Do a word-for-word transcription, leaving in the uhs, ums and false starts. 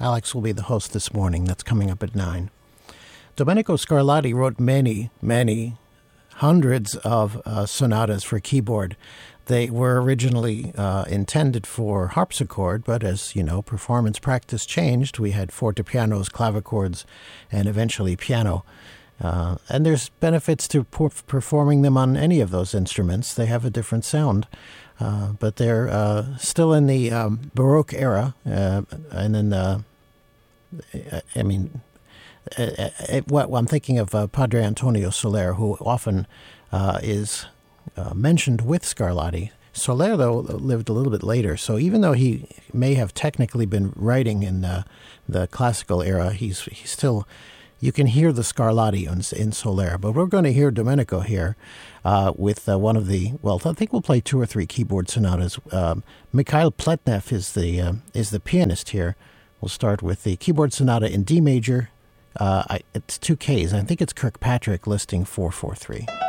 Alex will be the host this morning. That's coming up at nine. Domenico Scarlatti wrote many, many hundreds of uh, sonatas for keyboard. They were originally uh, intended for harpsichord, but as you know, performance practice changed. We had fortepianos, clavichords, and eventually piano. Uh, and there's benefits to por- performing them on any of those instruments. They have a different sound, uh, but they're uh, still in the um, Baroque era. Uh, and then, uh, I mean, uh, uh, what I'm thinking of uh, Padre Antonio Soler, who often uh, is uh, mentioned with Scarlatti. Soler, though, lived a little bit later, so even though he may have technically been writing in uh, the classical era, he's he's still. You can hear the Scarlatti in, in Soler, but we're going to hear Domenico here uh, with uh, one of the, well, I think we'll play two or three keyboard sonatas. Um, Mikhail Pletnev is the uh, is the pianist here. We'll start with the keyboard sonata in D major. Uh, I, it's two Ks. I think it's Kirkpatrick listing four four three.